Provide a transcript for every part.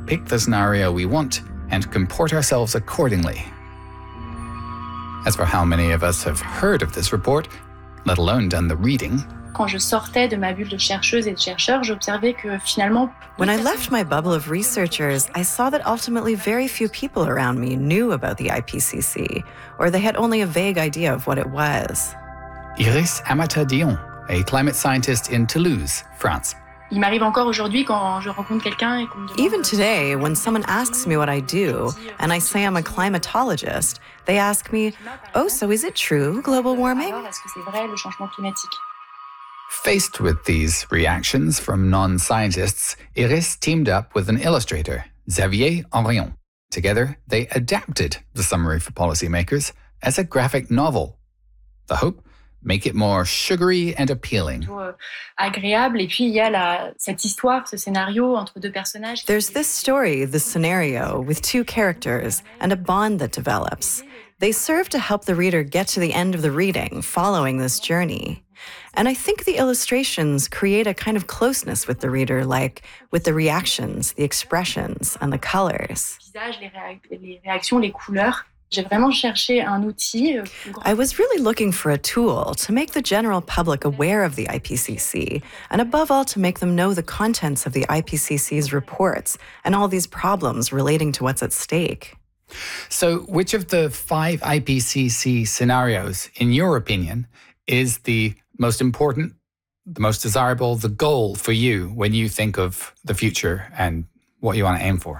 pick the scenario we want, and comport ourselves accordingly. As for how many of us have heard of this report, let alone done the reading, Quand je sortais de ma bulle de chercheuses et de chercheurs, j'observais que finalement... When I left my bubble of researchers, I saw that ultimately very few people around me knew about the IPCC, or they had only a vague idea of what it was. Iris Amata-Dion, a climate scientist in Toulouse, France. Il m'arrive encore aujourd'hui quand je rencontre quelqu'un et qu'on me demande... Even today, when someone asks me what I do, and I say I'm a climatologist, they ask me, oh, so is it true, global warming? Alors, est-ce que c'est vrai, le changement climatique? Faced with these reactions from non-scientists, Iris teamed up with an illustrator, Xavier Henrion. Together, they adapted the summary for policymakers as a graphic novel. The hope? Make it more sugary and appealing. Agréable. Et puis, il y a cette histoire, ce scénario entre deux personnages. There's this story, this scenario, with two characters and a bond that develops. They serve to help the reader get to the end of the reading, following this journey. And I think the illustrations create a kind of closeness with the reader, like with the reactions, the expressions, and the colors. Les réactions, les couleurs. J'ai vraiment cherché un outil. I was really looking for a tool to make the general public aware of the IPCC, and above all, to make them know the contents of the IPCC's reports and all these problems relating to what's at stake. So, which of the 5 IPCC scenarios, in your opinion, is the most important, the most desirable, the goal for you when you think of the future and what you want to aim for?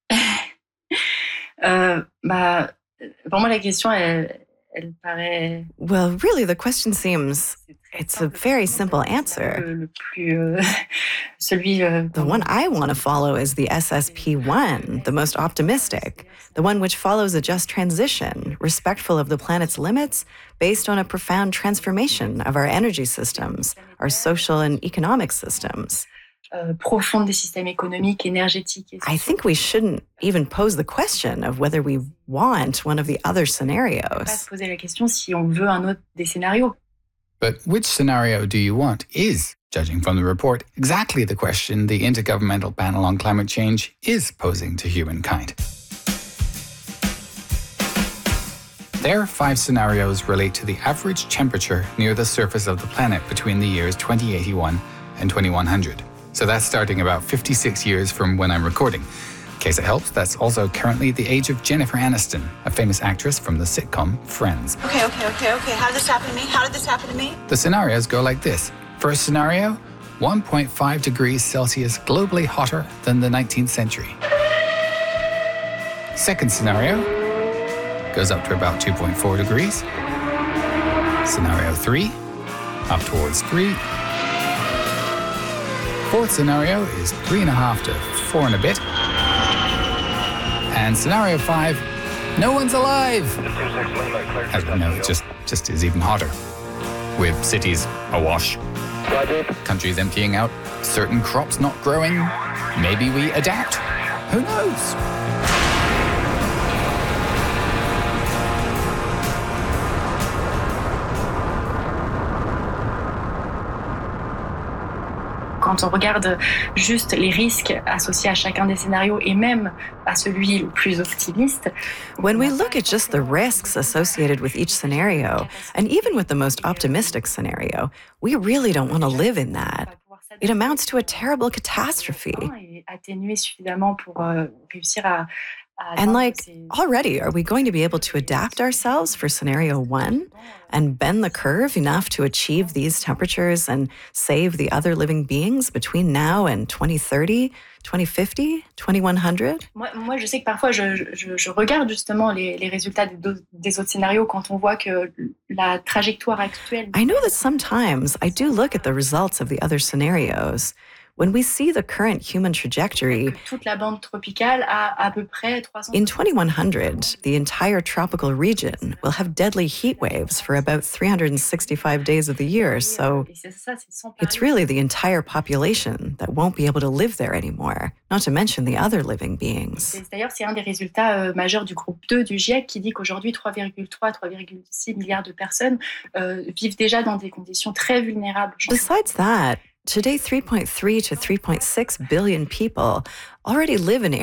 Pour moi, la question, elle paraît... Well, really, the question seems it's a very simple answer. The one I want to follow is the SSP1, the most optimistic, the one which follows a just transition, respectful of the planet's limits, based on a profound transformation of our energy systems, our social and economic systems. Profonde des systèmes économiques, énergétiques. I think we shouldn't even pose the question of whether we want one of the other scenarios. Pas se poser la question si on veut un autre des scénarios. But which scenario do you want is, judging from the report, exactly the question the Intergovernmental Panel on Climate Change is posing to humankind. Their 5 scenarios relate to the average temperature near the surface of the planet between the years 2081 and 2100. So that's starting about 56 years from when I'm recording. In case it helps, that's also currently the age of Jennifer Aniston, a famous actress from the sitcom Friends. Okay. How did this happen to me? The scenarios go like this. First scenario, 1.5 degrees Celsius globally hotter than the 19th century. Second scenario goes up to about 2.4 degrees. Scenario 3, up towards 3. Fourth scenario is 3.5 to 4 and a bit. And scenario 5, no one's alive. No, it just is even hotter. With cities awash, countries emptying out, certain crops not growing. Maybe we adapt. Who knows? Quand on regarde juste les risques associés à chacun des scénarios et même à celui le plus optimiste. When we look at just the risks associated with each scenario, and even with the most optimistic scenario, we really don't want to live in that. It amounts to a terrible catastrophe. Atténuer suffisamment pour réussir à... And already, are we going to be able to adapt ourselves for scenario 1 and bend the curve enough to achieve these temperatures and save the other living beings between now and 2030, 2050, 2100? Moi, je sais que parfois, je regarde justement les résultats des autres scénarios quand on voit que la trajectoire actuelle... I know that sometimes I do look at the results of the other scenarios. When we see the current human trajectory, toute la bande tropicale a à peu près 300... In 2100, the entire tropical region will have deadly heat waves for about 365 days of the year, so it's really the entire population that won't be able to live there anymore, not to mention the other living beings. D'ailleurs, c'est un des résultats majeurs du groupe 2 du GIEC qui dit qu'aujourd'hui, 3,6 milliards de personnes vivent déjà dans des conditions très vulnérables. Besides that, today, 3.3 to 3.6 billion people already live in